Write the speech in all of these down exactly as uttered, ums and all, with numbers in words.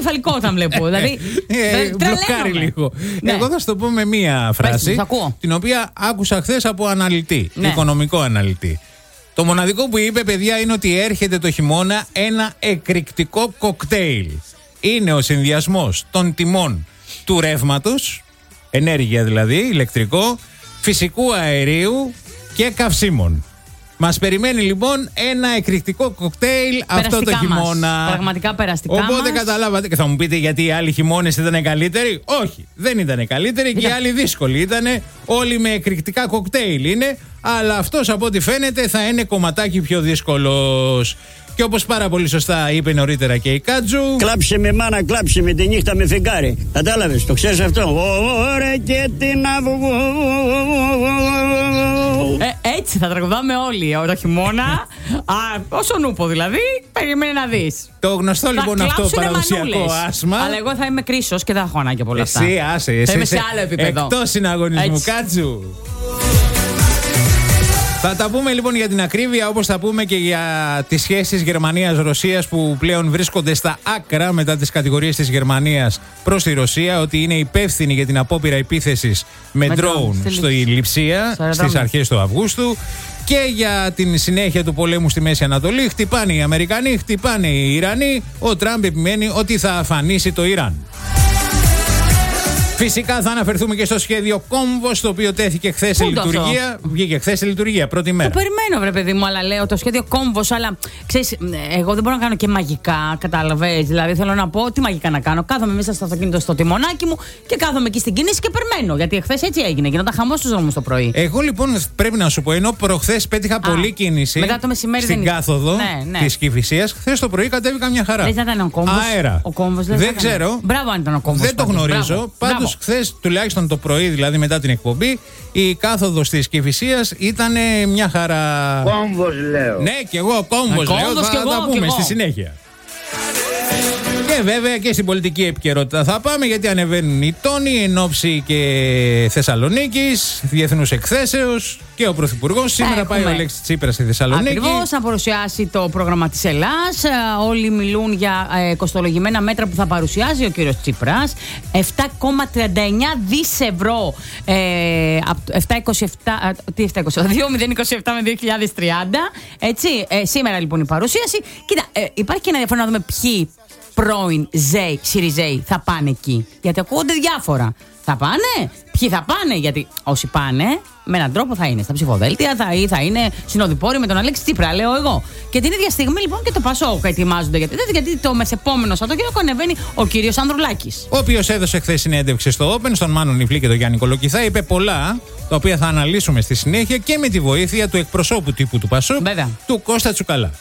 εγκεφαλικό όταν βλέπω. Δηλαδή. Ε, μπλοκάρει λίγο. Ναι. Εγώ θα σου το πω με μία φράση. Πες, την οποία άκουσα χθες από αναλυτή, ναι. οικονομικό αναλυτή. Το μοναδικό που είπε, παιδιά, είναι ότι έρχεται το χειμώνα ένα εκρηκτικό κοκτέιλ. Είναι ο συνδυασμός των τιμών του ρεύματος, ενέργεια δηλαδή, ηλεκτρικό, φυσικού αερίου και καυσίμων. Μας περιμένει λοιπόν ένα εκρηκτικό κοκτέιλ αυτό το χειμώνα. Μας. Πραγματικά περαστικά. Οπότε μας. καταλάβατε. Και θα μου πείτε γιατί οι άλλοι χειμώνες ήταν καλύτεροι. Όχι, δεν ήταν καλύτεροι και οι άλλοι δύσκολοι ήταν. Όλοι με εκρηκτικά κοκτέιλ είναι. Αλλά αυτός από ό,τι φαίνεται θα είναι κομματάκι πιο δύσκολος. Και όπως πάρα πολύ σωστά είπε νωρίτερα και η Κάτζου. Κλάψε με μάνα, κλάψε με τη νύχτα με φεγγάρι. Κατάλαβες, το ξέρεις αυτό. Ωραία και την αυγό. Ε, έτσι θα τραγουδάμε όλοι το χειμώνα. Α, όσο νούπο δηλαδή, περιμένει να δεις. Το γνωστό θα λοιπόν αυτό παραδοσιακό μανούλες. άσμα. Αλλά εγώ θα είμαι κρίσος και δεν θα έχω ανάγκη από όλα αυτά. Εσύ, άσε, εσύ. Θα είμαι σε άλλο επίπεδο. Εκτός συναγωνισμού, έτσι. Κάτζου. Θα τα πούμε λοιπόν για την ακρίβεια, όπως θα πούμε και για τις σχέσεις Γερμανίας-Ρωσίας που πλέον βρίσκονται στα άκρα μετά τις κατηγορίες της Γερμανίας προς τη Ρωσία ότι είναι υπεύθυνη για την απόπειρα επίθεσης με, με ντρόουν στη Λειψία στις αρχές του Αυγούστου και για την συνέχεια του πολέμου στη Μέση Ανατολή. Χτυπάνε οι Αμερικανοί, χτυπάνε οι Ιρανοί. Ο Τραμπ επιμένει ότι θα αφανίσει το Ιράν. Φυσικά θα αναφερθούμε και στο σχέδιο Κόμβος, το οποίο τέθηκε χθες σε λειτουργία. Βγήκε χθες σε λειτουργία, πρώτη μέρα. Το περιμένω, βρε παιδί μου, αλλά λέω το σχέδιο Κόμβος. Αλλά ξέρεις, εγώ δεν μπορώ να κάνω και μαγικά, κατάλαβες. Δηλαδή θέλω να πω, τι μαγικά να κάνω. Κάθομαι μέσα στο αυτοκίνητο στο τιμονάκι μου και κάθομαι εκεί στην κίνηση και περιμένω. Γιατί εχθές έτσι έγινε. Γινόταν χαμός στους δρόμους το πρωί. Εγώ λοιπόν πρέπει να σου πω, ενώ προχθές πέτυχα Α, πολλή κίνηση μετά το μεσημέρι στην δεν... κάθοδο ναι, ναι. της Κηφισίας, χθες το πρωί κατέβηκα μια χαρά. Δεν ήταν ο Κόμβος. Αέρα. Ο Κόμβος, δεν, δεν ξέρω. Μπράβο αν ήταν ο Κόμβος. Δεν το γνωρίζω. Πάντως χθες, τουλάχιστον το πρωί, δηλαδή μετά την εκπομπή, η κάθοδος της Κηφισίας ήταν μια χαρά. Κόμβος λέω. Ναι, και εγώ κόμβος λέω. Κόμβος Θα και εγώ, τα πούμε στη συνέχεια. Και βέβαια και στην πολιτική επικαιρότητα θα πάμε, γιατί ανεβαίνουν οι τόνοι εν ώψη και Θεσσαλονίκης, διεθνούς εκθέσεως, και ο Πρωθυπουργός σήμερα πάει ο Αλέξης Τσίπρας στη Θεσσαλονίκη. Ακριβώς, να παρουσιάσει το πρόγραμμα της Ελλάς. Όλοι μιλούν για ε, κοστολογημένα μέτρα που θα παρουσιάζει ο κύριος Τσίπρας. επτά κόμμα τριάντα εννιά δισεκατομμύρια ευρώ. Ε, επτά είκοσι επτά, τι επτά είκοσι επτά, δύο χιλιάδες είκοσι επτά με δύο χιλιάδες τριάντα. Έτσι, ε, σήμερα λοιπόν η παρουσίαση. Κοίτα, ε, υπάρχει και ένα ενδιαφέρον να δούμε ποιοι πρώην ΖΕΙ, ΣΥΡΙΖΕΙ θα πάνε εκεί. Γιατί ακούγονται διάφορα. Θα πάνε, ποιοι θα πάνε, γιατί όσοι πάνε με έναν τρόπο θα είναι στα ψηφοδέλτια, θα, ή θα είναι συνοδοιπόροι με τον Αλέξη Τσίπρα, λέω εγώ. Και την ίδια στιγμή λοιπόν και το Πασόκ ετοιμάζονται για τέτοιο, γιατί το μεσεπόμενο Σαββατοκύριακο ανεβαίνει ο κύριος Ανδρουλάκης. Ο οποίος έδωσε χθες συνέντευξη στο Open, στον Μάνο Νιφλή και τον Γιάννη Κολοκυθά, είπε πολλά, τα οποία θα αναλύσουμε στη συνέχεια και με τη βοήθεια του εκπροσώπου τύπου του Πασόκ, βέβαια, του Κώστα Τσουκαλά.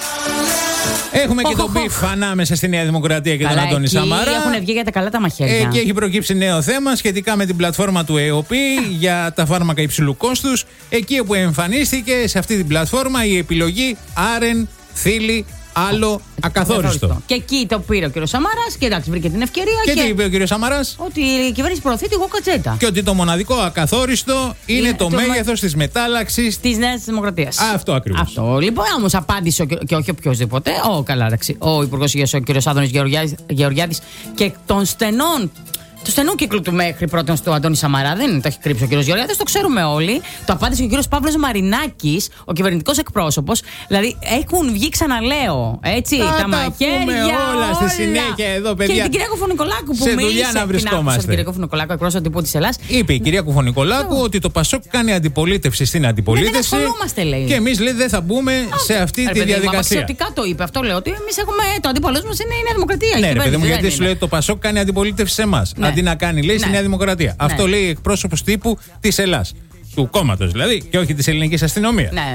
Έχουμε oh, και τον μπιφ oh, oh. ανάμεσα στη Νέα Δημοκρατία και Καλά, τον Αντώνη Σαμαρά. Έχουν βγει για τα καλά τα μαχαίρια. Εκεί έχει προκύψει νέο θέμα σχετικά με την πλατφόρμα του ΕΟΠΗ για τα φάρμακα υψηλού κόστους. Εκεί όπου εμφανίστηκε σε αυτή την πλατφόρμα η επιλογή Άρεν, Θήλη, άλλο ακαθόριστο. Και εκεί το πήρε ο κ. Σαμαράς και εντάξει, βρήκε την ευκαιρία. Και, και τι είπε ο κ. Σαμαράς? Ότι η κυβέρνηση προωθεί τη γοκατζέτα. Και ότι το μοναδικό ακαθόριστο είναι, είναι το, το μέγεθος μα... της μετάλλαξης της Νέας Δημοκρατίας. Αυτό ακριβώς. Αυτό. Λοιπόν, όμως απάντησε ο, και όχι οποιοδήποτε. Ο, καλά, εντάξει, ο Υπουργός Υγείας, ο κ. Άδωνης Γεωργιάδης, και των στενών. Του στενού κύκλου του μέχρι πρώτον στο Αντώνη Σαμαρά, δεν το έχει κρύψει ο κ. Γεωργιάδης, το ξέρουμε όλοι. Το απάντησε και ο κ. Παύλος Μαρινάκης, ο κυβερνητικός εκπρόσωπος. Δηλαδή έχουν βγει, ξαναλέω, έτσι, τα, τα μαχαίρια. Όλα, όλα στη συνέχεια εδώ, παιδιά. Και την κυρία Κουφωνικολάκου που σε μίλησε. δουλειά να βρισκόμαστε. Την κυρία Κουφωνικολάκου, εκπρόσωπο τύπου της Ελλάς. Είπε η κυρία Κουφωνικολάκου ότι το Πασόκ κάνει αντιπολίτευση στην αντιπολίτευση. Δεν ασχολούμαστε, λέει. Και εμείς, λέει, δεν θα μπούμε σε αυτή τη διαδικασία. Αξιωτικά το είπε. Αυτό λέω ότι εμείς έχουμε. Το αντίπαλός μας είναι η Νέα Δημοκρατία. Ναι, ρε παιδί μου, γιατί σου λέει το Πασόκ κάνει αντιπολίτευση σε εμάς. Αντί να κάνει, λέει, στη Νέα Δημοκρατία. Ναι. Αυτό λέει εκπρόσωπος τύπου της Ελλάς. Του κόμματος δηλαδή, και όχι της ελληνικής αστυνομίας. Ναι.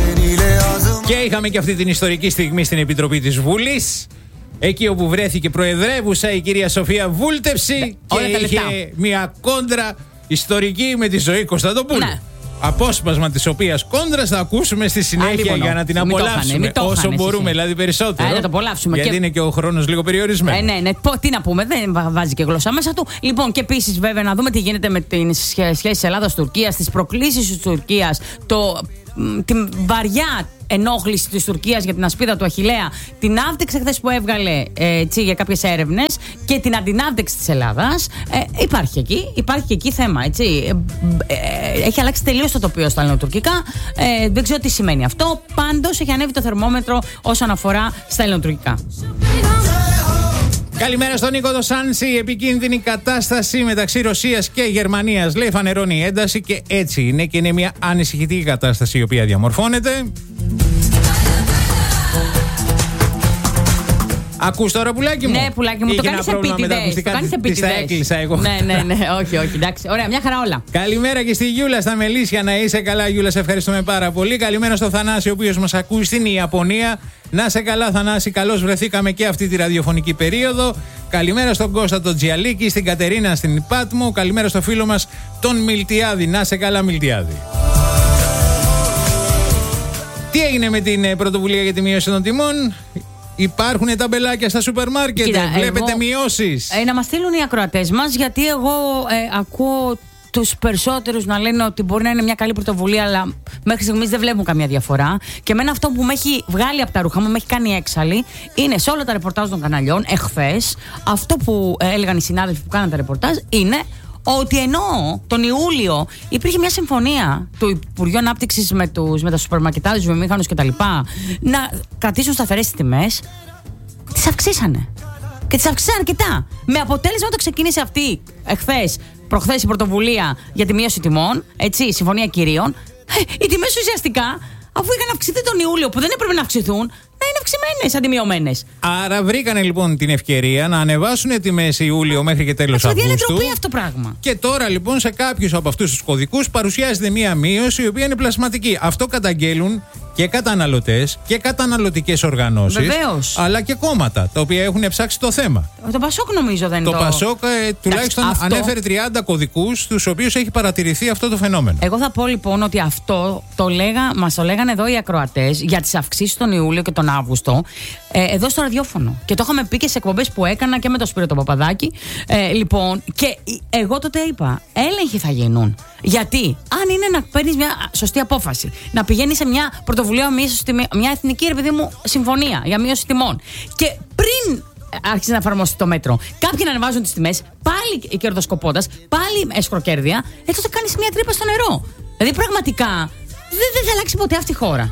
Και είχαμε και αυτή την ιστορική στιγμή στην Επιτροπή της Βουλής. Εκεί όπου βρέθηκε προεδρεύουσα η κυρία Σοφία Βούλτευση. Ναι. Και είχε μια κόντρα ιστορική με τη Ζωή Κωνσταντοπούλου. Ναι. Απόσπασμα της οποίας κόντρας θα ακούσουμε στη συνέχεια για να την απολαύσουμε όσο χάνε, μπορούμε, δηλαδή περισσότερο. Α, να το απολαύσουμε. Γιατί και... είναι και ο χρόνος λίγο περιορισμένος. Ε, ναι, ναι. Τι να πούμε, δεν βάζει και γλώσσα μέσα του. Λοιπόν, και επίσης βέβαια να δούμε τι γίνεται με τις σχέσεις Ελλάδας-Τουρκίας, τις προκλήσεις της Τουρκίας, το, την βαριά ενόχληση της Τουρκίας για την ασπίδα του Αχιλλέα, την αύτηξη χθες που έβγαλε ε, τσι, για κάποιες έρευνες και την αντιναύτηξη της Ελλάδας, ε, υπάρχει εκεί, υπάρχει και εκεί θέμα. Έτσι. Ε, ε, έχει αλλάξει τελείως το τοπίο στα ελληνοτουρκικά. Ε, δεν ξέρω τι σημαίνει αυτό. Πάντως έχει ανέβει το θερμόμετρο όσον αφορά στα ελληνοτουρκικά. Καλημέρα στον Νίκο το Σάνση. Επικίνδυνη κατάσταση μεταξύ Ρωσίας και Γερμανίας. Λέει φανερώνει η ένταση και έτσι είναι και είναι μια ανησυχητική κατάσταση η οποία διαμορφώνεται. Ακούς τώρα, πουλάκι μου? Ναι, πουλάκι μου, το κάνεις επίτηδες. Το κάνεις επίτηδες. Τα έκλεισα εγώ. Ναι, ναι, ναι, όχι, όχι, εντάξει. Ωραία, μια χαρά όλα. Καλημέρα και στη Γιούλα στα Μελίσια. Να είσαι καλά, Γιούλα, σε ευχαριστούμε πάρα πολύ. Καλημέρα στο Θανάση, ο οποίος μας ακούει στην Ιαπωνία. Να είσαι καλά, Θανάση, καλώς βρεθήκαμε και αυτή τη ραδιοφωνική περίοδο. Καλημέρα στον Κώστα τον Τζιαλίκη, στην Κατερίνα στην Πάτμο. Καλημέρα στο φίλο μας τον Μιλτιάδη. Να είσαι καλά, Μιλτιάδη. Τι έγινε με την πρωτοβουλία για τη μείωση των τιμών? Υπάρχουν ταμπελάκια στα σούπερ μάρκετ? Κοίτα, βλέπετε εγώ, μειώσεις? Ε, να μας στείλουν οι ακροατές μας, γιατί εγώ ε, ακούω τους περισσότερους να λένε ότι μπορεί να είναι μια καλή πρωτοβουλία, αλλά μέχρι στιγμής δεν βλέπουν καμία διαφορά. Και εμένα αυτό που με έχει βγάλει από τα ρούχα μου, με έχει κάνει έξαλλη, είναι σε όλα τα ρεπορτάζ των καναλιών εχθές. Αυτό που ε, έλεγαν οι συνάδελφοι που κάναν τα ρεπορτάζ είναι ότι ενώ τον Ιούλιο υπήρχε μια συμφωνία του Υπουργείου Ανάπτυξης με, τους, με τα σούπερ μαρκετάδες, τους βιομήχανους κτλ. Να κρατήσουν σταθερές τις τιμές, τις αυξήσανε. Και τις αυξήσανε αρκετά. Με αποτέλεσμα όταν ξεκίνησε αυτή εχθές, προχθές η πρωτοβουλία για τη μείωση τιμών, έτσι, συμφωνία κυρίων, οι τιμές ουσιαστικά, αφού είχαν αυξηθεί τον Ιούλιο που δεν έπρεπε να αυξηθούν, να είναι αυξημένες αντί μειωμένες. Άρα βρήκανε λοιπόν την ευκαιρία να ανεβάσουν τιμές Ιούλιο μέχρι και τέλος Αυγούστου. Είναι ντροπή αυτό πράγμα. Και τώρα λοιπόν σε κάποιους από αυτούς τους κωδικούς παρουσιάζεται μία μείωση η οποία είναι πλασματική. Αυτό καταγγέλουν και καταναλωτές και καταναλωτικές οργανώσεις. Βεβαίως. Αλλά και κόμματα τα οποία έχουν ψάξει το θέμα. Το Πασόκ νομίζω δεν είναι. Το, το... Πασόκ ε, τουλάχιστον αυτό... ανέφερε τριάντα κωδικούς στους οποίους έχει παρατηρηθεί αυτό το φαινόμενο. Εγώ θα πω λοιπόν ότι αυτό το λέγα, μας το λέγανε εδώ οι ακροατές για τις αυξήσεις τον Ιούλιο και τον Αύγουστο, ε, εδώ στο ραδιόφωνο. Και το είχαμε πει και σε εκπομπές που έκανα και με τον Σπύρο τον Παπαδάκη. Ε, λοιπόν, και εγώ τότε είπα, έλεγχοι θα γίνουν. Γιατί αν είναι να παίρνεις μια σωστή απόφαση, να πηγαίνεις σε μια πρωτοβουλία μείωση, μια εθνική ρε παιδί μου συμφωνία για μείωση τιμών, και πριν άρχισε να εφαρμόσει το μέτρο, κάποιοι να ανεβάζουν τις τιμές, πάλι κερδοσκοπώντας, πάλι έσκροκέρδια, ε, τότε κάνεις μια τρύπα στο νερό. Δηλαδή πραγματικά δεν, δεν θα αλλάξει ποτέ αυτή η χώρα.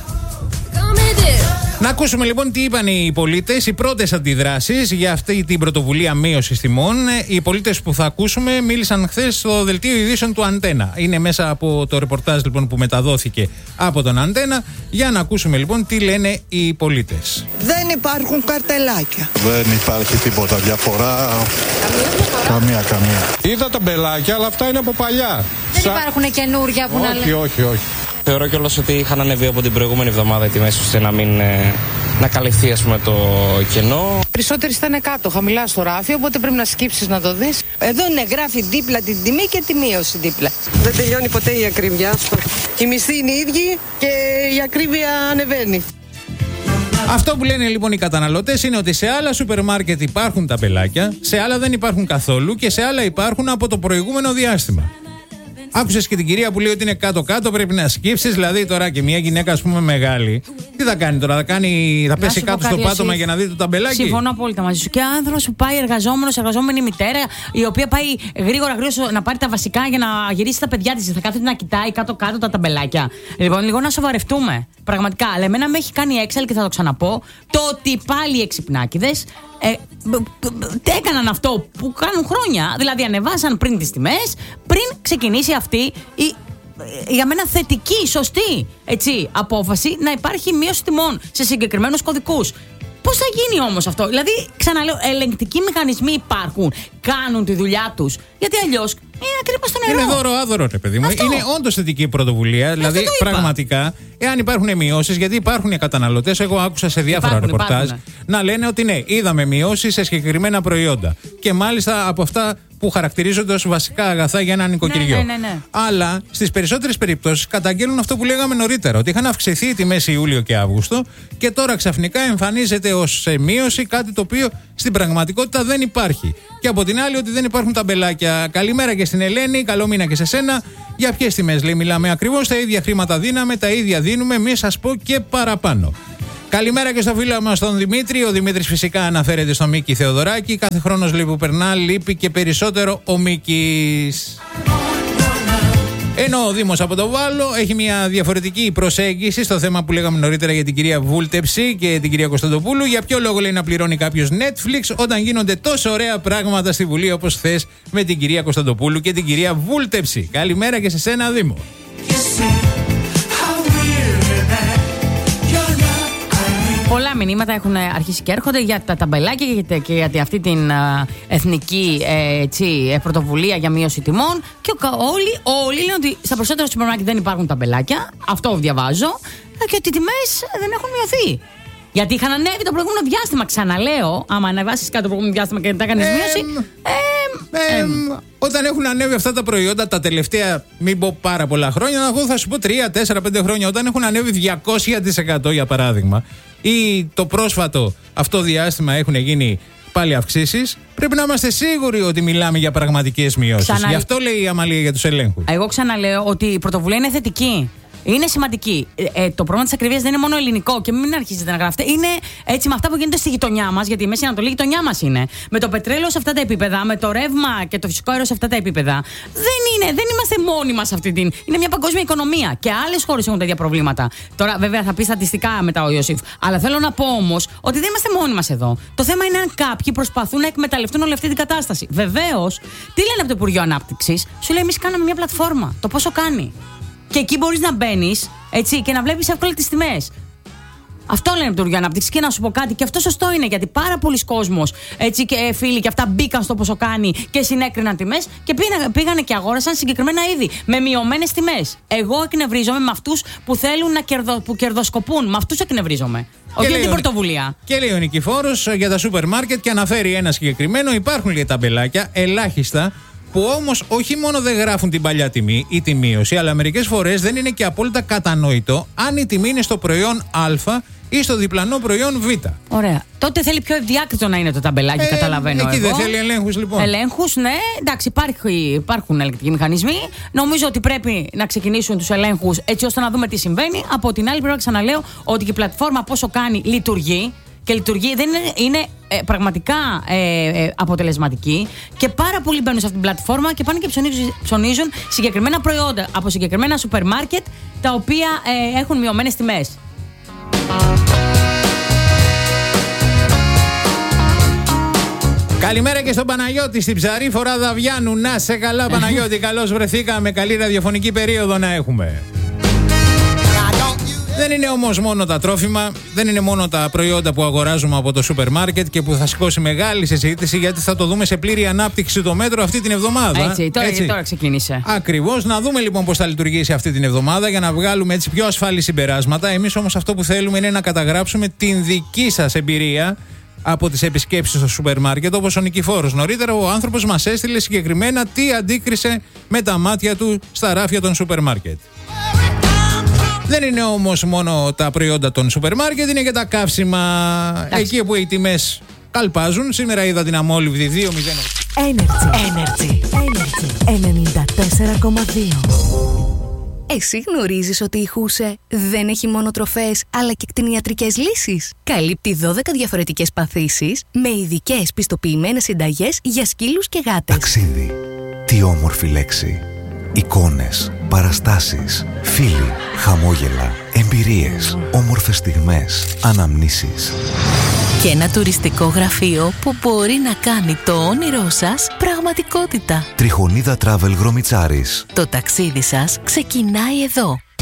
Να ακούσουμε λοιπόν τι είπαν οι πολίτες, οι πρώτες αντιδράσεις για αυτή την πρωτοβουλία μείωσης τιμών. Οι πολίτες που θα ακούσουμε μίλησαν χθες στο δελτίο ειδήσεων του Αντένα. Είναι μέσα από το ρεπορτάζ λοιπόν που μεταδόθηκε από τον Αντένα. Για να ακούσουμε λοιπόν τι λένε οι πολίτες. Δεν υπάρχουν καρτελάκια. Δεν υπάρχει τίποτα διαφορά. Καμία, καμία. Είδα τα μπελάκια, αλλά αυτά είναι από παλιά. Δεν Σα... υπάρχουν καινούργια που όχι, να λένε. Όχι, όχι, όχι. Θεωρώ κιόλας ότι είχαν ανεβεί από την προηγούμενη εβδομάδα οι τιμές ώστε να μην ε, να καλυφθεί ας πούμε το κενό. Περισσότεροι ήταν κάτω, χαμηλά στο ράφι, οπότε πρέπει να σκύψεις να το δεις. Εδώ είναι γράφει δίπλα την τιμή και τη μείωση δίπλα. Δεν τελειώνει ποτέ η ακρίβεια. Οι μισθοί είναι οι ίδιοι και η ακρίβεια ανεβαίνει. Αυτό που λένε λοιπόν οι καταναλωτές είναι ότι σε άλλα σούπερ μάρκετ υπάρχουν ταμπελάκια, σε άλλα δεν υπάρχουν καθόλου και σε άλλα υπάρχουν από το προηγούμενο διάστημα. Άκουσες και την κυρία που λέει ότι είναι κάτω-κάτω, πρέπει να σκύψεις. Δηλαδή τώρα και μια γυναίκα, ας πούμε, μεγάλη, τι θα κάνει τώρα, θα, κάνει, θα πέσει κάτω στο πάτωμα για να δει το ταμπελάκι. Συμφωνώ απόλυτα μαζί σου. Και άνθρωπος που πάει εργαζόμενος, εργαζόμενη μητέρα, η οποία πάει γρήγορα γρήγορα να πάρει τα βασικά για να γυρίσει τα παιδιά της, θα κάθεται να κοιτάει κάτω-κάτω τα ταμπελάκια. Λοιπόν, λίγο να σοβαρευτούμε. Πραγματικά. Αλλά εμένα με έχει κάνει έξαλλη και θα το ξαναπώ το ότι πάλι οι εξυπνάκηδες Ε, έκαναν αυτό που κάνουν χρόνια. Δηλαδή ανεβάσαν πριν τις τιμές, πριν ξεκινήσει αυτή η, για μένα θετική, σωστή έτσι, απόφαση να υπάρχει μείωση τιμών σε συγκεκριμένους κωδικούς. Πώς θα γίνει όμως αυτό? Δηλαδή, ξαναλέω, ελεγκτικοί μηχανισμοί υπάρχουν, κάνουν τη δουλειά τους. Γιατί αλλιώς είναι ακρίβεια στο νερό. Είναι δώρο άδωρο, ρε παιδί μου. Αυτό. Είναι όντως θετική πρωτοβουλία. Δηλαδή, πραγματικά, εάν υπάρχουν μειώσεις, γιατί υπάρχουν οι καταναλωτές, εγώ άκουσα σε διάφορα υπάρχουν, ρεπορτάζ υπάρχουν. να λένε ότι ναι, είδαμε μειώσεις σε συγκεκριμένα προϊόντα. Και μάλιστα από αυτά που χαρακτηρίζονται ως βασικά αγαθά για ένα νοικοκυριό. Ναι, ναι, ναι, ναι. Αλλά στις περισσότερες περιπτώσεις καταγγέλνουν αυτό που λέγαμε νωρίτερα, ότι είχαν αυξηθεί οι τιμές Ιούλιο και Αύγουστο και τώρα ξαφνικά εμφανίζεται ως μείωση κάτι το οποίο στην πραγματικότητα δεν υπάρχει. Και από την άλλη ότι δεν υπάρχουν ταμπελάκια. Καλημέρα και στην Ελένη, καλό μήνα και σε σένα. Για ποιες τιμές λέει, μιλάμε ακριβώς, τα ίδια χρήματα δίναμε, τα ίδια δίνουμε, μη σας πω και παραπάνω. Καλημέρα και στο φίλο μας τον Δημήτρη. Ο Δημήτρης φυσικά αναφέρεται στο Μίκη Θεοδωράκη. Κάθε χρόνος λέει που περνά, λείπει και περισσότερο ο Μίκης. Ενώ ο Δήμος από το Βάλο έχει μια διαφορετική προσέγγιση στο θέμα που λέγαμε νωρίτερα για την κυρία Βούλτεψη και την κυρία Κωνσταντοπούλου. Για ποιο λόγο λέει να πληρώνει κάποιος Netflix όταν γίνονται τόσο ωραία πράγματα στη Βουλή όπως χθες με την κυρία Κωνσταντοπούλου και την κυρία Βούλτεψη. Καλημέρα και σε σένα, Δήμο. Πολλά μηνύματα έχουν αρχίσει και έρχονται για τα ταμπελάκια και για αυτή την α, εθνική ε, έτσι, ε, πρωτοβουλία για μείωση τιμών. Και όλοι, όλοι λένε ότι στα περισσότερα σούπερ μάρκετ δεν υπάρχουν ταμπελάκια. Αυτό διαβάζω. Και ότι οι τιμές δεν έχουν μειωθεί. Γιατί είχαν ανέβει το προηγούμενο διάστημα. Ξαναλέω, άμα ανεβάσει κάτι το προηγούμενο διάστημα και δεν τα κάνει ε, μείωση. Ε, ε, ε, όταν έχουν ανέβει αυτά τα προϊόντα τα τελευταία, μην πω πάρα πολλά χρόνια, εγώ θα σου πω τρία, τέσσερα, πέντε χρόνια, όταν έχουν ανέβει διακόσια τοις εκατό για παράδειγμα, ή το πρόσφατο αυτό διάστημα έχουν γίνει πάλι αυξήσεις, πρέπει να είμαστε σίγουροι ότι μιλάμε για πραγματικές μειώσεις. Ξανα... Γι' αυτό λέει η Αμαλία για τους ελέγχους. Εγώ ξαναλέω ότι η πρωτοβουλία είναι θετική. Είναι σημαντική. Ε, ε, το πρόβλημα της ακρίβειας δεν είναι μόνο ελληνικό και μην αρχίζετε να γράφετε. Είναι έτσι με αυτά που γίνονται στη γειτονιά μας, γιατί η Μέση Ανατολή γειτονιά μας είναι. Με το πετρέλαιο σε αυτά τα επίπεδα, με το ρεύμα και το φυσικό αέριο σε αυτά τα επίπεδα. Δεν είναι, δεν είμαστε μόνοι μας αυτή την. Είναι μια παγκόσμια οικονομία και άλλες χώρες έχουν τέτοια προβλήματα. Τώρα, βέβαια, θα πει στατιστικά μετά ο Ιωσήφ. Αλλά θέλω να πω όμως ότι δεν είμαστε μόνοι μας εδώ. Το θέμα είναι αν κάποιοι προσπαθούν να εκμεταλλευτούν όλη αυτή την κατάσταση. Βεβαίως, τι λένε από το Υπουργείο Ανάπτυξης, σου λέει: εμείς κάναμε μια πλατφόρμα. Το πόσο κάνει. Και εκεί μπορείς να μπαίνεις και να βλέπεις εύκολα τις τιμές. Αυτό λένε από το Υπουργείο Ανάπτυξης. Και να σου πω κάτι, και αυτό σωστό είναι, γιατί πάρα πολλοί κόσμος έτσι, και φίλοι και αυτά μπήκαν στο πόσο κάνει και συνέκριναν τιμές και πήγαν, πήγανε και αγόρασαν συγκεκριμένα είδη με μειωμένες τιμές. Εγώ εκνευρίζομαι με αυτούς που θέλουν να κερδο, που κερδοσκοπούν. Με αυτούς εκνευρίζομαι. Όχι για την πρωτοβουλία. Και λέει ο Νικηφόρος για τα σούπερ μάρκετ και αναφέρει ένα συγκεκριμένο. Υπάρχουν λέει ταμπελάκια, ελάχιστα. Που όμως όχι μόνο δεν γράφουν την παλιά τιμή ή τη μείωση, αλλά μερικές φορές δεν είναι και απόλυτα κατανοητό αν η τιμή είναι στο προϊόν Α ή στο διπλανό προϊόν Β. Ωραία. Τότε θέλει πιο ευδιάκριτο να είναι το ταμπελάκι, ε, καταλαβαίνω. Εκεί εγώ. δεν θέλει ελέγχους λοιπόν. Ελέγχους, ναι. Εντάξει, υπάρχει, υπάρχουν ελεγκτικοί μηχανισμοί. Νομίζω ότι πρέπει να ξεκινήσουν τους ελέγχους έτσι ώστε να δούμε τι συμβαίνει. Από την άλλη, πρέπει να ξαναλέω ότι και η πλατφόρμα πόσο κάνει λειτουργεί. Και λειτουργεί, δεν είναι, είναι ε, πραγματικά ε, ε, αποτελεσματική και πάρα πολλοί μπαίνουν σε αυτήν την πλατφόρμα και πάνε και ψωνίζουν, ψωνίζουν συγκεκριμένα προϊόντα από συγκεκριμένα σούπερ μάρκετ τα οποία ε, έχουν μειωμένες τιμές. Καλημέρα και στον Παναγιώτη στην Ψαρή φορά Δαβιάνου. Να σε καλά Παναγιώτη, καλώς βρεθήκαμε, καλή ραδιοφωνική περίοδο να έχουμε. Δεν είναι όμως μόνο τα τρόφιμα, δεν είναι μόνο τα προϊόντα που αγοράζουμε από το σούπερ μάρκετ και που θα σηκώσει μεγάλη συζήτηση, γιατί θα το δούμε σε πλήρη ανάπτυξη το μέτρο αυτή την εβδομάδα. Έτσι, τώρα, έτσι. τώρα ξεκίνησε. Ακριβώς, να δούμε λοιπόν πώς θα λειτουργήσει αυτή την εβδομάδα για να βγάλουμε έτσι πιο ασφαλή συμπεράσματα. Εμείς όμως αυτό που θέλουμε είναι να καταγράψουμε την δική σας εμπειρία από τις επισκέψεις στο σούπερ μάρκετ, όπως ο Νικηφόρος. Νωρίτερα ο άνθρωπος μας έστειλε συγκεκριμένα τι αντίκρισε με τα μάτια του στα ράφια των σούπερ μάρκετ. Δεν είναι όμως μόνο τα προϊόντα των σούπερ μάρκετ, είναι και τα καύσιμα. Άξι. Εκεί που οι τιμές καλπάζουν. Σήμερα είδα την αμόλυβδη δύο μηδέν. Energy. Energy. Energy. ενενήντα τέσσερα κόμμα δύο. Εσύ γνωρίζεις ότι η Χούσε δεν έχει μόνο τροφές αλλά και κτηνιατρικές λύσεις? Καλύπτει δώδεκα διαφορετικές παθήσεις με ειδικές πιστοποιημένες συνταγές για σκύλους και γάτες. Ταξίδι. Τι όμορφη λέξη. Εικόνες, παραστάσεις, φίλοι, χαμόγελα, εμπειρίες, όμορφες στιγμές, αναμνήσεις. Και ένα τουριστικό γραφείο που μπορεί να κάνει το όνειρό σας πραγματικότητα. Τριχονίδα Travel Γρομιτσάρης. Το ταξίδι σας ξεκινάει εδώ.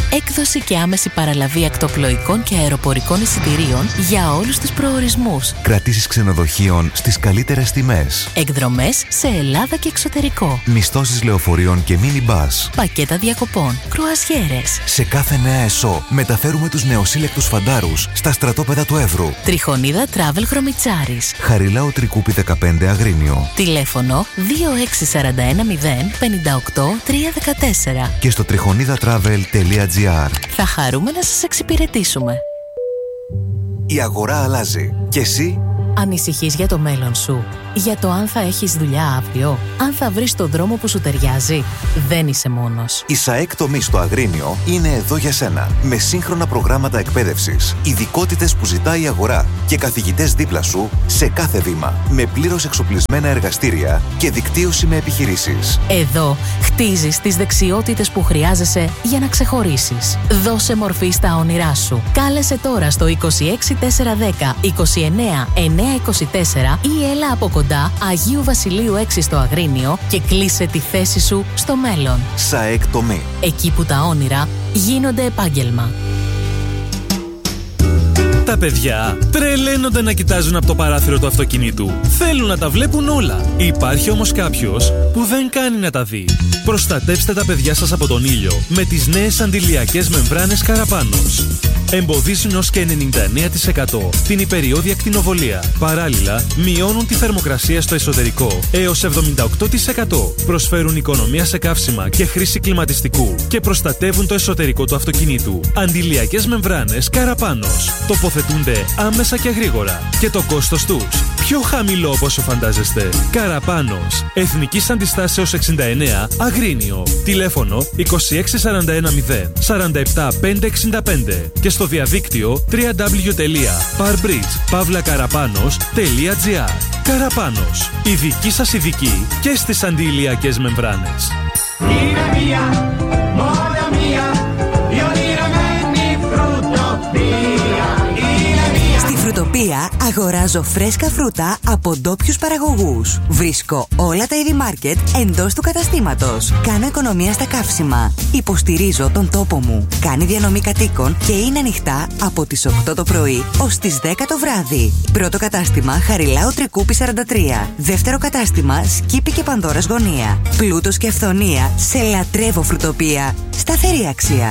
Έκδοση και άμεση παραλαβή ακτοπλοϊκών και αεροπορικών εισιτηρίων για όλους τους προορισμούς. Κρατήσεις ξενοδοχείων στις καλύτερες τιμές. Εκδρομές σε Ελλάδα και εξωτερικό. Μισθώσεις λεωφορείων και μίνι-μπας. Πακέτα διακοπών. Κρουαζιέρες. Σε κάθε νέα ΕΣΟ μεταφέρουμε τους νεοσύλλεκτους φαντάρους στα στρατόπεδα του Εύρου. Τριχονίδα Travel Χρωμιτσάρης. Χαριλάου Τρικούπη δεκαπέντε Αγρίνιο. Τηλέφωνο δύο έξι τέσσερα ένα μηδέν πέντε οκτώ τρία ένα τέσσερα. Και στο τριχονίδα travel τελεία τζι άρ. Θα χαρούμε να σας εξυπηρετήσουμε. Η αγορά αλλάζει. Και εσύ? Ανησυχείς για το μέλλον σου? Για το αν θα έχεις δουλειά αύριο? Αν θα βρεις το δρόμο που σου ταιριάζει? Δεν είσαι μόνος. Η ΣΑΕΚ Τομής στο Αγρίνιο είναι εδώ για σένα. Με σύγχρονα προγράμματα εκπαίδευσης, ειδικότητες που ζητάει η αγορά και καθηγητές δίπλα σου σε κάθε βήμα. Με πλήρως εξοπλισμένα εργαστήρια και δικτύωση με επιχειρήσεις. Εδώ χτίζεις τις δεξιότητες που χρειάζεσαι για να ξεχωρίσεις. Δώσε μορφή στα όνειρά σου. Κάλεσε τώρα στο είκοσι έξι τετρακόσια δέκα είκοσι εννέα εννιακόσια είκοσι τέσσερα ή έλα από κοντά Αγίου Βασιλείου έξι στο Αγρίνιο και κλείσε τη θέση σου στο μέλλον. ΣΑΕΚ Τομή. Εκεί που τα όνειρα γίνονται επάγγελμα. Τα παιδιά τρελαίνονται να κοιτάζουν από το παράθυρο του αυτοκινήτου. Θέλουν να τα βλέπουν όλα. Υπάρχει όμως κάποιος που δεν κάνει να τα δει. Προστατέψτε τα παιδιά σας από τον ήλιο με τις νέες αντιλιακές μεμβράνες Καραπάνος. Εμποδίζουν ως και ενενήντα εννέα τοις εκατό την υπεριώδη ακτινοβολία. Παράλληλα, μειώνουν τη θερμοκρασία στο εσωτερικό έως εβδομήντα οκτώ τοις εκατό. Προσφέρουν οικονομία σε καύσιμα και χρήση κλιματιστικού και προστατεύουν το εσωτερικό του αυτοκινήτου. Αντιλιακές μεμβράνες Καραπάνος. Τοποθετούνται άμεσα και γρήγορα. Και το κόστος τους πιο χαμηλό από όσο φαντάζεστε. Καραπάνος. Εθνικής Αντιστάσεως εξήντα εννέα Αγρίνιο. Τηλέφωνο είκοσι έξι σαράντα ένα μηδέν σαράντα επτά πεντακόσια εξήντα πέντε και στο διαδίκτυο double-u double-u double-u τελεία parbridge παύλα καραπάνος τελεία τζι άρ. Καραπάνος. Η δική σας ειδική και στις αντιηλιακές μεμβράνες. Φρουτοπία αγοράζω φρέσκα φρούτα από ντόπιους παραγωγούς. Βρίσκω όλα τα είδη μάρκετ εντός του καταστήματος. Κάνω οικονομία στα καύσιμα. Υποστηρίζω τον τόπο μου. Κάνει διανομή κατοίκων και είναι ανοιχτά από τις οκτώ το πρωί ως τις δέκα το βράδυ. Πρώτο κατάστημα Χαριλάου Τρικούπη σαράντα τρία. Δεύτερο κατάστημα Σκύπη και Πανδώρας Γωνία. Πλούτος και αυθονία σε λατρεύω φρουτοπία. Σταθερή αξία.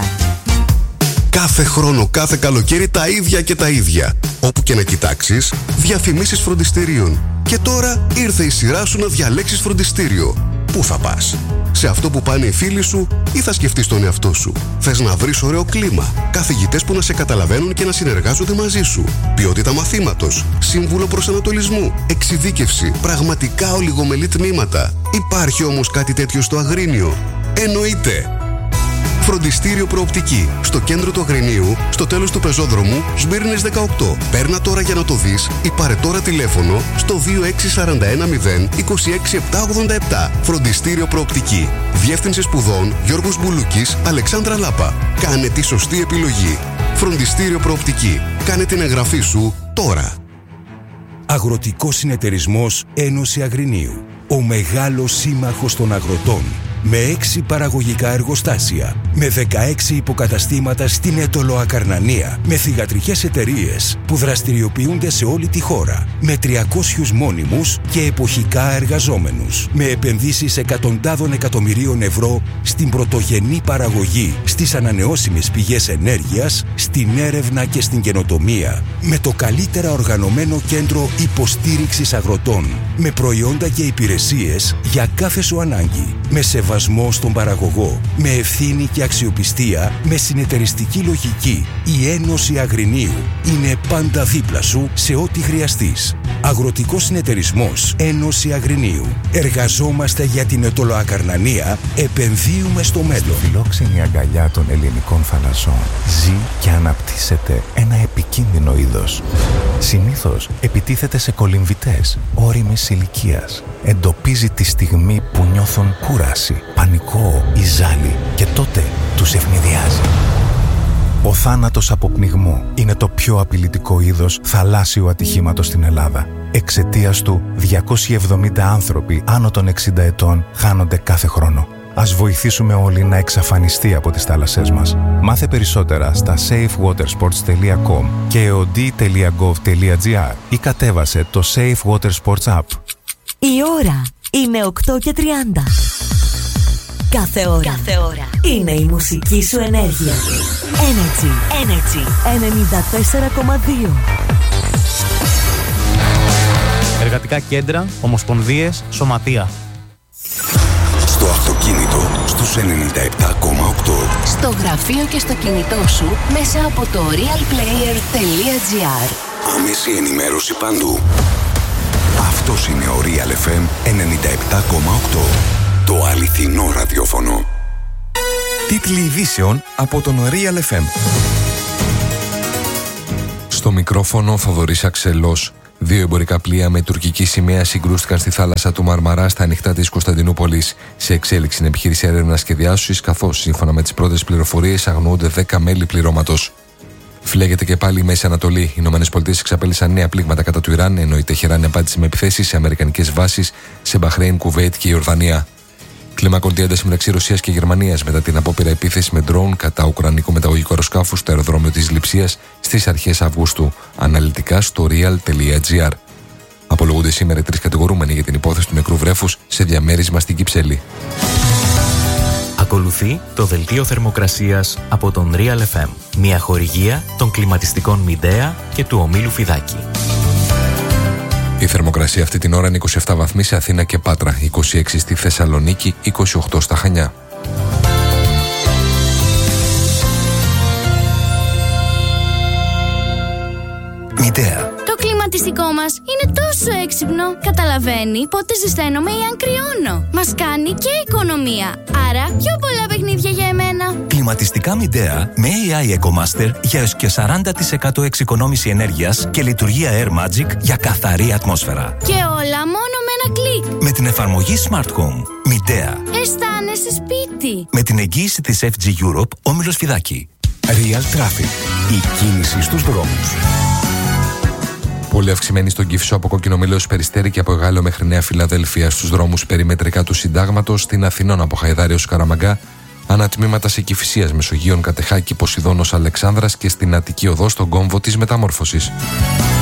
Κάθε χρόνο, κάθε καλοκαίρι τα ίδια και τα ίδια. Όπου και να κοιτάξεις, διαφημίσεις φροντιστηρίων. Και τώρα ήρθε η σειρά σου να διαλέξεις φροντιστήριο. Πού θα πας? Σε αυτό που πάνε οι φίλοι σου ή θα σκεφτείς τον εαυτό σου? Θες να βρεις ωραίο κλίμα, καθηγητές που να σε καταλαβαίνουν και να συνεργάζονται μαζί σου, ποιότητα μαθήματος, σύμβουλο προσανατολισμού, εξειδίκευση, πραγματικά ολιγομελή τμήματα. Υπάρχει όμως κάτι τέτοιο στο Αγρίνιο? Εννοείται! Φροντιστήριο Προοπτική. Στο κέντρο του Αγρινίου, στο τέλος του πεζόδρομου, Σμύρνης δεκαοκτώ. Παίρνα τώρα για να το δεις ή πάρε τώρα τηλέφωνο στο δύο έξι τέσσερα ένα μηδέν είκοσι έξι επτακόσια ογδόντα επτά. Φροντιστήριο Προοπτική. Διεύθυνση σπουδών Γιώργος Μπουλούκης, Αλεξάνδρα Λάπα. Κάνε τη σωστή επιλογή. Φροντιστήριο Προοπτική. Κάνε την εγγραφή σου τώρα. Αγροτικός Συνεταιρισμός Ένωση Αγρινίου. Ο μεγάλος σύμμαχος των αγροτών. Με έξι παραγωγικά εργοστάσια, με δεκαέξι υποκαταστήματα στην Έτολο Ακαρνανία, με θυγατρικές εταιρείες που δραστηριοποιούνται σε όλη τη χώρα, με τριακόσιους μόνιμους και εποχικά εργαζόμενους, με επενδύσεις εκατοντάδων εκατομμυρίων ευρώ στην πρωτογενή παραγωγή, στις ανανεώσιμες πηγές ενέργειας, στην έρευνα και στην καινοτομία, με το καλύτερα οργανωμένο κέντρο υποστήριξης αγροτών, με προϊόντα και υπηρεσίες για κάθε σου ανάγκη, με σεβασμό στον παραγωγό, με ευθύνη και αξιοπιστία, με συνεταιριστική λογική. Η Ένωση Αγρινίου είναι πάντα δίπλα σου σε ό,τι χρειαστείς. Αγροτικός Συνεταιρισμός Ένωση Αγρινίου. Εργαζόμαστε για την Ετωλοακαρνανία, επενδύουμε στο μέλλον. Στη φιλόξενη αγκαλιά των ελληνικών θαλασσών ζει και αναπτύσσεται ένα επικίνδυνο είδος. Συνήθως επιτίθεται σε κολυμβητές όριμης ηλικίας. Εντοπίζει τη στιγμή που νιώθουν κούραση, πανικό ή ζάλι και τότε τους ευνηδιάζει. Ο θάνατος από πνιγμό είναι το πιο απειλητικό είδος θαλάσσιου ατυχήματος στην Ελλάδα. Εξαιτίας του, διακόσιοι εβδομήντα άνθρωποι άνω των εξήντα ετών χάνονται κάθε χρόνο. Ας βοηθήσουμε όλοι να εξαφανιστεί από τις θάλασσές μας. Μάθε περισσότερα στα safe water sports τελεία com και eod τελεία gov τελεία gr ή κατέβασε το Safe Water Sports App. Η ώρα είναι οκτώ και τριάντα. Κάθε ώρα, Κάθε ώρα είναι η μουσική σου ενέργεια. Energy, Energy ενενήντα τέσσερα κόμμα δύο. Εργατικά κέντρα, ομοσπονδίες, σωματεία. Στο αυτοκίνητο στους ενενήντα επτά κόμμα οκτώ. Στο γραφείο και στο κινητό σου μέσα από το realplayer τελεία gr. Άμεση ενημέρωση παντού. Αυτός είναι ο Real εφ εμ ενενήντα επτά κόμμα οκτώ. Το αληθινό ραδιόφωνο. Τίτλοι ειδήσεων από τον Real εφ εμ. Στο μικρόφωνο Θοδωρής Αξελός. Δύο εμπορικά πλοία με τουρκική σημαία συγκρούστηκαν στη θάλασσα του Μαρμαρά στα ανοιχτά της Κωνσταντινούπολης. Σε εξέλιξη είναι επιχείρηση έρευνας και διάσωσης, καθώς σύμφωνα με τις πρώτες πληροφορίες αγνοούνται δέκα μέλη πληρώματος. Φλέγεται και πάλι η Μέση Ανατολή. Οι Ηνωμένες Πολιτείες εξαπέλυσαν νέα πλήγματα κατά του Ιράν, ενώ η Τεχεράνη απάντησε με επιθέσεις σε αμερικανικές βάσεις σε Μπαχρέιν, Κουβέιτ και Ιορδανία. Κλιμακώνται η ένταση μεταξύ Ρωσίας και Γερμανίας μετά την απόπειρα επίθεση με ντρόουν κατά ουκρανικού μεταγωγικού αεροσκάφου στο αεροδρόμιο της Λειψίας στις αρχές Αυγούστου. Αναλυτικά στο real τελεία gr. Απολογούνται σήμερα τρεις κατηγορούμενοι για την υπόθεση του νεκρού βρέφους σε διαμέρισμα στην Κυψέλη. Ακολουθεί το δελτίο θερμοκρασίας από τον Real εφ εμ. Μια χορηγία των κλιματιστικών Midea και του ομίλου Φιδάκη. Η θερμοκρασία αυτή την ώρα είναι είκοσι επτά βαθμοί σε Αθήνα και Πάτρα, είκοσι έξι στη Θεσσαλονίκη, είκοσι οκτώ στα Χανιά. Midea. Το κλιματιστικό μας είναι τόσο έξυπνο. Καταλαβαίνει πότε ζεσταίνομαι ή αν κρυώνω. Μας κάνει και οικονομία. Άρα πιο πολλά παιχνίδια για εμένα. Κλιματιστικά Midea με έι άι EcoMaster για έως και σαράντα τοις εκατό εξοικονόμηση ενέργειας και λειτουργία Air Magic για καθαρή ατμόσφαιρα. Και όλα μόνο με ένα κλικ. Με την εφαρμογή Smart Home. Midea. Αισθάνεσαι σπίτι. Με την εγγύηση της εφ τζι Europe, όμιλος Φιδάκη. Real Traffic. Η κίνηση στους δρόμους. Πολύ αυξημένη στον Κηφισό από Κόκκινο Μήλος Περιστέρι και από Εγάλεο μέχρι Νέα Φιλαδέλφια, στους δρόμους περιμετρικά του Συντάγματος, στην Αθηνών από Χαϊδάριο Καραμαγκά, ανατμήματα σε Κηφισίας, Μεσογείων, Κατεχάκη, Ποσειδώνος, Αλεξάνδρας και στην Αττική Οδό στον κόμβο της Μεταμόρφωσης.